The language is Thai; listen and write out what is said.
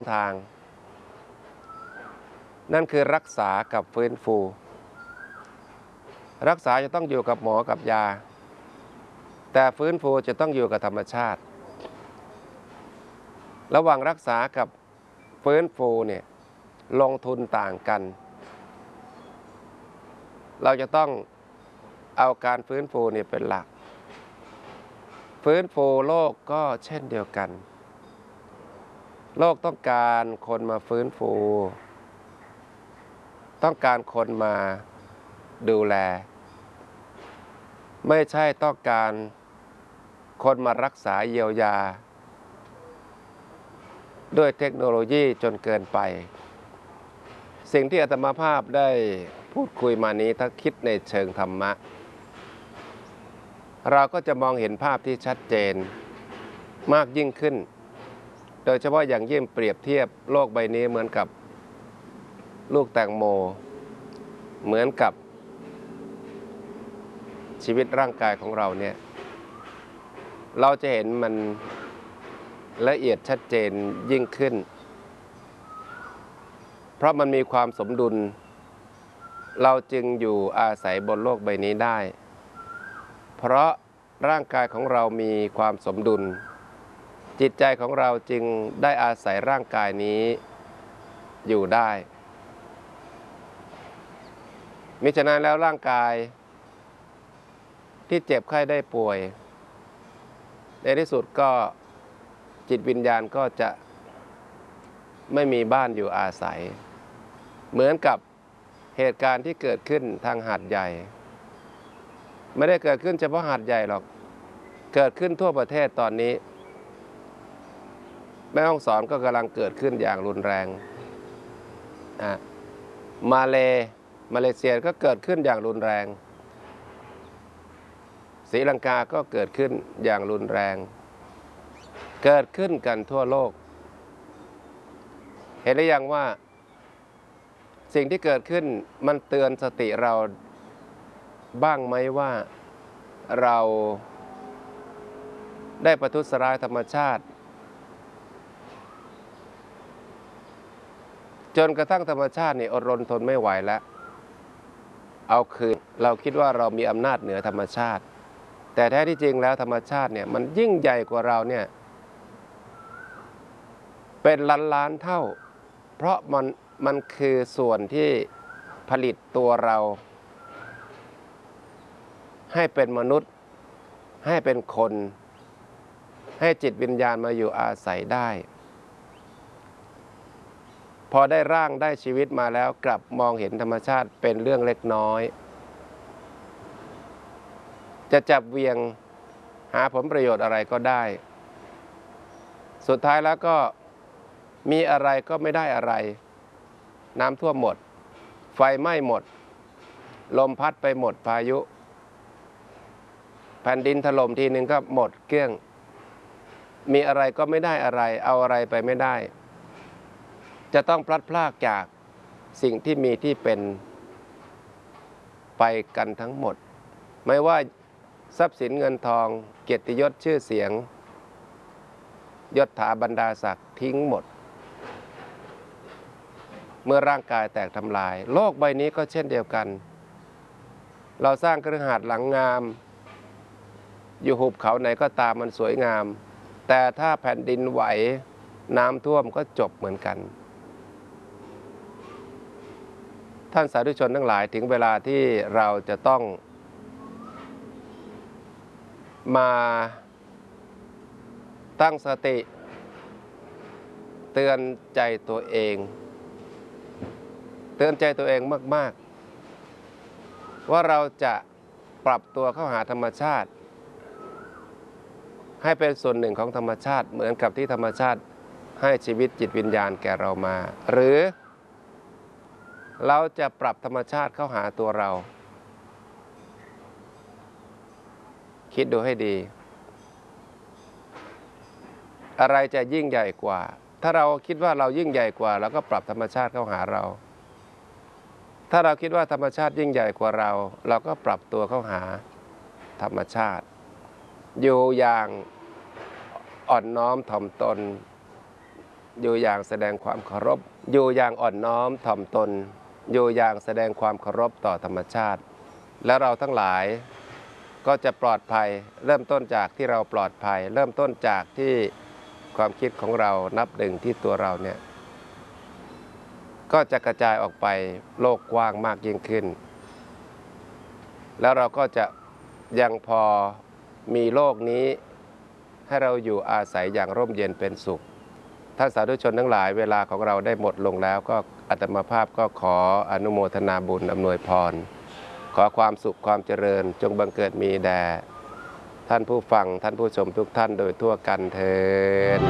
ทางนั่นคือรักษากับฟื้นฟูรักษาจะต้องอยู่กับหมอกับยาแต่ฟื้นฟูจะต้องอยู่กับธรรมชาติระหว่างรักษากับฟื้นฟูเนี่ยลงทุนต่างกันเราจะต้องเอาการฟื้นฟูเนี่ยเป็นหลักฟื้นฟูโลกก็เช่นเดียวกันโลกต้องการคนมาฟื้นฟูต้องการคนมาดูแลไม่ใช่ต้องการคนมารักษาเยียวยาด้วยเทคโนโลยีจนเกินไปสิ่งที่อาตมาภาพได้พูดคุยมานี้ถ้าคิดในเชิงธรรมะเราก็จะมองเห็นภาพที่ชัดเจนมากยิ่งขึ้นโดยเฉพาะอย่างยิ่งเปรียบเทียบโลกใบนี้เหมือนกับลูกแตงโมเหมือนกับชีวิตร่างกายของเราเนี่ยเราจะเห็นมันละเอียดชัดเจนยิ่งขึ้นเพราะมันมีความสมดุลเราจึงอยู่อาศัยบนโลกใบนี้ได้เพราะร่างกายของเรามีความสมดุลจิตใจของเราจึงได้อาศัยร่างกายนี้อยู่ได้มิฉะนั้นแล้วร่างกายที่เจ็บไข้ได้ป่วยในที่สุดก็จิตวิญญาณก็จะไม่มีบ้านอยู่อาศัยเหมือนกับเหตุการณ์ที่เกิดขึ้นทางหาดใหญ่ไม่ได้เกิดขึ้นเฉพาะหาดใหญ่หรอกเกิดขึ้นทั่วประเทศตอนนี้แม่ฮ่องสอนก็กำลังเกิดขึ้นอย่างรุนแรงมาเลเซียก็เกิดขึ้นอย่างรุนแรงศรีลังกาก็เกิดขึ้นอย่างรุนแรงเกิดขึ้นกันทั่วโลกเห็นหรือยังว่าสิ่งที่เกิดขึ้นมันเตือนสติเราบ้างไหมว่าเราได้ประทุษร้ายธรรมชาติจนกระทั่งธรรมชาตินี่อดรนทนไม่ไหวแล้วเอาคืนเราคิดว่าเรามีอำนาจเหนือธรรมชาติแต่แท้ที่จริงแล้วธรรมชาติเนี่ยมันยิ่งใหญ่กว่าเราเนี่ยเป็นล้านเท่าเพราะมันคือส่วนที่ผลิตตัวเราให้เป็นมนุษย์ให้เป็นคนให้จิตวิญญาณมาอยู่อาศัยได้พอได้ร่างได้ชีวิตมาแล้วกลับมองเห็นธรรมชาติเป็นเรื่องเล็กน้อยจะจับเวียงหาผลประโยชน์อะไรก็ได้สุดท้ายแล้วก็มีอะไรก็ไม่ได้อะไรน้ำท่วมหมดไฟไหม้หมดลมพัดไปหมดพายุแผ่นดินถล่มทีนึงก็หมดเกลี้ยงมีอะไรก็ไม่ได้อะไรเอาอะไรไปไม่ได้จะต้องพลัดพรากจากสิ่งที่มีที่เป็นไปกันทั้งหมดไม่ว่าทรัพย์สินเงินทองเกียรติยศชื่อเสียงยศถาบรรดาศักดิ์ทิ้งหมดเมื่อร่างกายแตกทำลายโลกใบนี้ก็เช่นเดียวกันเราสร้างคฤหาสน์หลังงามอยู่หุบเขาไหนก็ตามมันสวยงามแต่ถ้าแผ่นดินไหวน้ำท่วมก็จบเหมือนกันท่านสาธุชนทั้งหลายถึงเวลาที่เราจะต้องมาตั้งสติเตือนใจตัวเองมากๆว่าเราจะปรับตัวเข้าหาธรรมชาติให้เป็นส่วนหนึ่งของธรรมชาติเหมือนกับที่ธรรมชาติให้ชีวิตจิตวิญญาณแก่เรามาหรือเราจะปรับธรรมชาติเข้าหาตัวเราคิดดูให้ดีอะไรจะยิ่งใหญ่กว่าถ้าเราคิดว่าเรายิ่งใหญ่กว่าเราก็ปรับธรรมชาติเข้าหาเราถ้าเราคิดว่าธรรมชาติยิ่งใหญ่กว่าเราเราก็ปรับตัวเข้าหาธรรมชาติอยู่อย่างอ่อนน้อมถ่อมตนอยู่อย่างแสดงความเคารพอยู่อย่างอ่อนน้อมถ่อมตนอยู่อย่างแสดงความเคารพต่อธรรมชาติและเราทั้งหลายก็จะปลอดภัยเริ่มต้นจากที่เราปลอดภัยเริ่มต้นจากที่ความคิดของเรานับหนึ่งที่ตัวเราเนี่ยก็จะกระจายออกไปโลกกว้างมากยิ่งขึ้นแล้วเราก็จะยังพอมีโลกนี้ให้เราอยู่อาศัยอย่างร่มเย็นเป็นสุขท่านสาธุชนทั้งหลายเวลาของเราได้หมดลงแล้วก็อาตมาภาพก็ขออนุโมทนาบุญอำนวยพรขอความสุขความเจริญจงบังเกิดมีแด่ท่านผู้ฟังท่านผู้ชมทุกท่านโดยทั่วกันเทอญ